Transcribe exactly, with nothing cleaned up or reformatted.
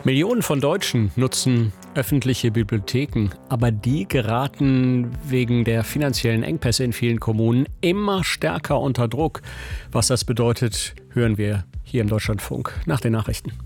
Millionen von Deutschen nutzen öffentliche Bibliotheken, aber die geraten wegen der finanziellen Engpässe in vielen Kommunen immer stärker unter Druck. Was das bedeutet, hören wir hier im Deutschlandfunk nach den Nachrichten.